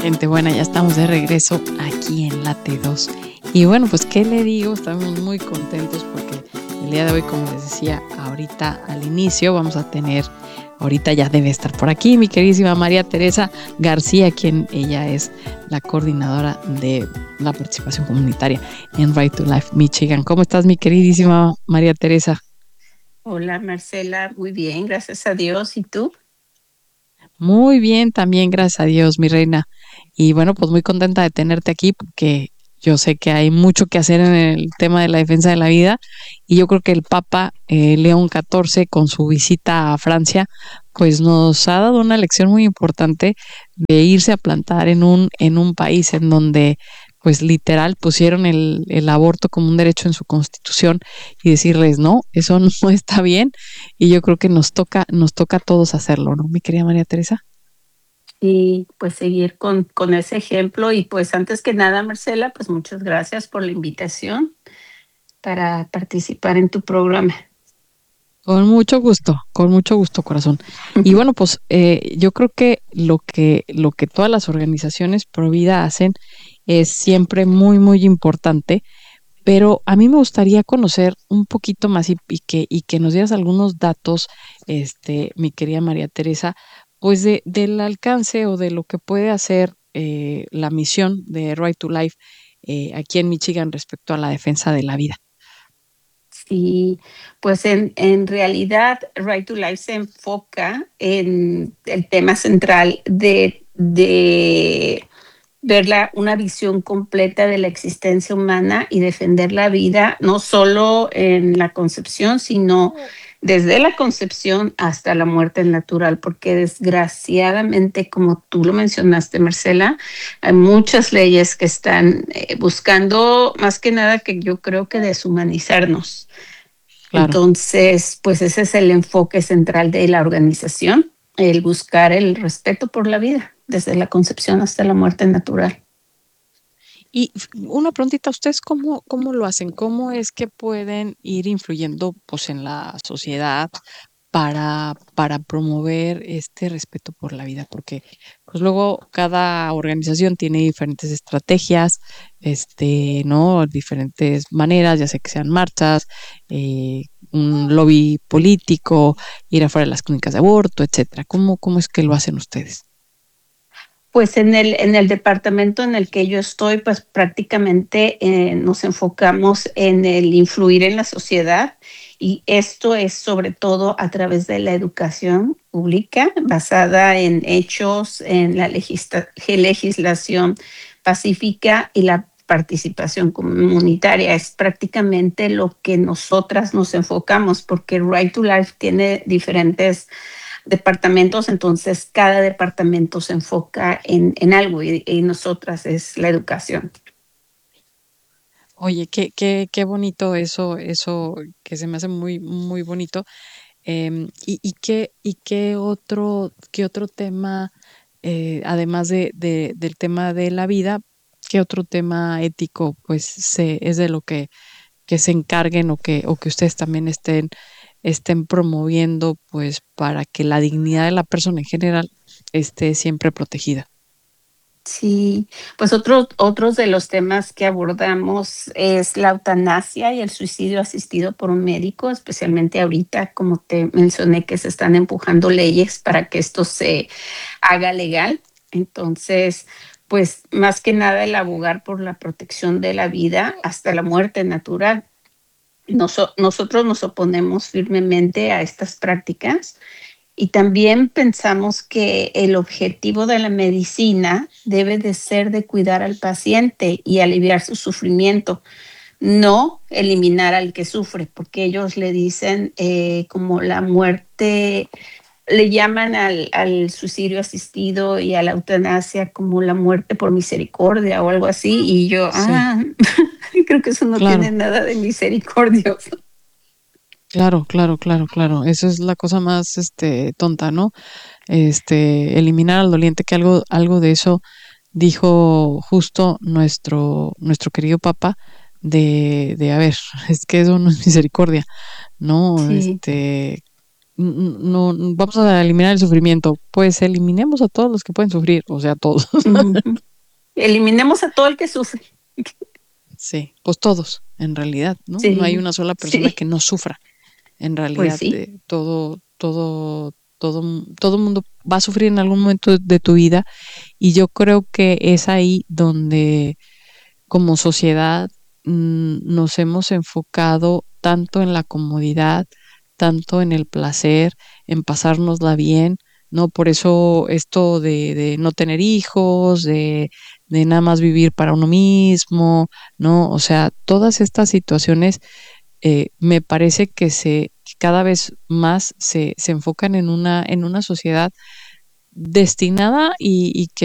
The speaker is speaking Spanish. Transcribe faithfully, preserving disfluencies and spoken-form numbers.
Gente buena, ya estamos de regreso aquí en la T dos. Y bueno, pues ¿qué le digo? Estamos muy contentos porque el día de hoy, como les decía ahorita al inicio, vamos a tener, ahorita ya debe estar por aquí, mi queridísima María Teresa García, quien ella es la coordinadora de la participación comunitaria en Right to Life Michigan. ¿Cómo estás, mi queridísima María Teresa? Hola Marcela, muy bien, gracias a Dios. ¿Y tú? Muy bien, también gracias a Dios, mi reina. Y bueno, pues muy contenta de tenerte aquí porque yo sé que hay mucho que hacer en el tema de la defensa de la vida y yo creo que el Papa eh, León catorce con su visita a Francia pues nos ha dado una lección muy importante de irse a plantar en un en un país en donde pues literal pusieron el, el aborto como un derecho en su constitución y decirles no, eso no está bien y yo creo que nos toca nos toca a todos hacerlo, ¿no, mi querida María Teresa? Y pues seguir con, con ese ejemplo. Y pues antes que nada, Marcela, pues muchas gracias por la invitación para participar en tu programa. Con mucho gusto, con mucho gusto, corazón. Y bueno, pues eh, yo creo que lo que lo que todas las organizaciones pro vida hacen es siempre muy, muy importante, pero a mí me gustaría conocer un poquito más y, y que y que nos dieras algunos datos, este, mi querida María Teresa, pues de del alcance o de lo que puede hacer eh, la misión de Right to Life eh, aquí en Michigan respecto a la defensa de la vida. Sí, pues en, en realidad Right to Life se enfoca en el tema central de, de ver la- una visión completa de la existencia humana y defender la vida, no solo en la concepción, sino desde la concepción hasta la muerte natural, porque desgraciadamente, como tú lo mencionaste, Marcela, hay muchas leyes que están eh, buscando, más que nada, que yo creo que deshumanizarnos. Claro. Entonces, pues ese es el enfoque central de la organización, el buscar el respeto por la vida, desde la concepción hasta la muerte natural. Y f- una preguntita, ¿ustedes cómo, cómo lo hacen? ¿Cómo es que pueden ir influyendo pues en la sociedad para, para promover este respeto por la vida? Porque pues luego cada organización tiene diferentes estrategias, este, ¿no? Diferentes maneras, ya sea que sean marchas, eh, un lobby político, ir afuera de las clínicas de aborto, etcétera. ¿Cómo, cómo es que lo hacen ustedes? Pues en el, en el departamento en el que yo estoy, pues prácticamente eh, nos enfocamos en el influir en la sociedad, y esto es sobre todo a través de la educación pública basada en hechos, en la legisla- legislación pacífica y la participación comunitaria. Es prácticamente lo que nosotras nos enfocamos, porque Right to Life tiene diferentes departamentos, entonces cada departamento se enfoca en, en algo, y, y nosotras es la educación. Oye, qué, qué, qué bonito eso, eso que se me hace muy, muy bonito. Em, y, y qué, y qué otro, qué otro tema, eh, además de, de, del tema de la vida, qué otro tema ético, pues, se, es de lo que, que se encarguen o que, o que ustedes también estén, estén promoviendo, pues, para que la dignidad de la persona en general esté siempre protegida. Sí, pues otros otros de los temas que abordamos es la eutanasia y el suicidio asistido por un médico, especialmente ahorita, como te mencioné, que se están empujando leyes para que esto se haga legal. Entonces, pues más que nada el abogar por la protección de la vida hasta la muerte natural. Noso- nosotros nos oponemos firmemente a estas prácticas, y también pensamos que el objetivo de la medicina debe de ser de cuidar al paciente y aliviar su sufrimiento, no eliminar al que sufre, porque ellos le dicen eh, como la muerte, le llaman al, al suicidio asistido y a la eutanasia como la muerte por misericordia o algo así, y yo, Sí, ah, creo que eso no tiene claro. nada de misericordioso. Claro, claro, claro, claro. Eso es la cosa más, este, tonta, ¿no? Este, eliminar al doliente, que algo, algo de eso dijo justo nuestro, nuestro querido Papa, de, de, a ver, es que eso no es misericordia, ¿no? Sí. Este, no, no vamos a eliminar el sufrimiento, pues eliminemos a todos los que pueden sufrir, o sea, todos. Ujú. Eliminemos a todo el que sufre. Sí, pues todos, en realidad, ¿no? No hay Sí, una sola persona sí, que no sufra. En pues realidad, sí. eh, todo, todo, todo, todo mundo va a sufrir en algún momento de tu vida, y yo creo que es ahí donde como sociedad mm, nos hemos enfocado tanto en la comodidad, tanto en el placer, en pasárnosla bien, ¿no? Por eso esto de, de no tener hijos, de, de nada más vivir para uno mismo, ¿no? O sea, todas estas situaciones eh, me parece que se que cada vez más se, se enfocan en una, en una sociedad destinada y, y que